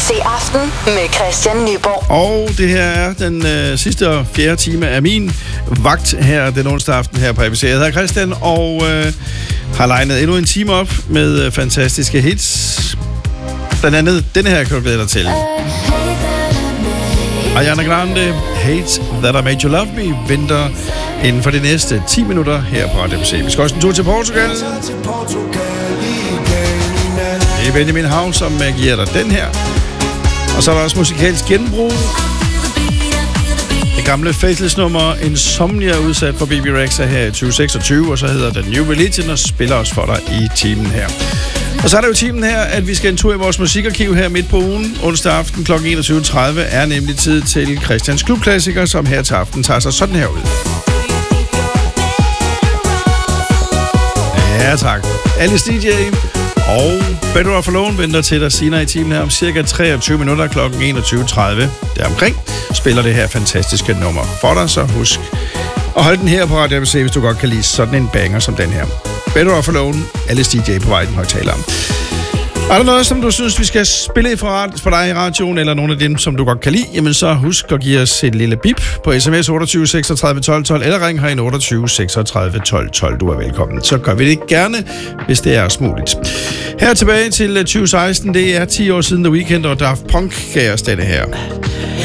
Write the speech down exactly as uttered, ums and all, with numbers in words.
C Aften med Christian Nyborg. Og det her er den øh, sidste og fjerde time af min vagt her den onsdag aften her på A B C. Jeg hedder Christian og øh, har legnet endnu en time op med øh, fantastiske hits. Blandt andet denne her kan du glæde dig til. Ariana Grande, Hate That I Made You Love Me, venter inden for de næste ti minutter her på A B C. Vi skal også en tur til Portugal. Det er Benjamin Hav, som giver dig den her. Og så er der også musikalsk genbrug. Det gamle Faithless-nummer Insomnia udsat for B B Rexha her i tyve seksogtyve, og så hedder den New Religion og spiller os for dig i timen her. Og så er der jo timen her, at vi skal en tur i vores musikarkiv her midt på ugen. Onsdag aften kl. enogtyve tredive er nemlig tid til Christians Klubklassiker, som her til aften tager sig sådan her ud. Ja tak. Alice D J og Better Off Alone venter til dig senere i timen her om cirka treogtyve minutter kl. enogtyve tredive. Deromkring spiller det her fantastiske nummer for dig, så husk at holde den her på Radio A B C, hvis du godt kan lide sådan en banger som den her. Better Off Alone, Alice D J på vej den højtaleren. Er der noget, som du synes, vi skal spille for, for dig i radioen, eller nogle af dem, som du godt kan lide, jamen så husk at give os et lille bip på sms otteogtyve seksogtredive tolv tolv, eller ring herind otteogtyve seksogtredive tolv tolv. Du er velkommen. Så gør vi det gerne, hvis det er os muligt. Her tilbage til tyve seksten, det er ti år siden The Weeknd og Daft Punk gav os denne her.